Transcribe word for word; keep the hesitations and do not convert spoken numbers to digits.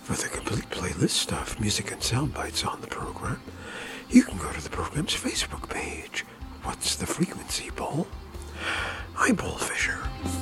For the complete playlist of music and sound bites on the program, you can go to the program's Facebook page. What's the Frequency, Paul? I'm Paul Fisher.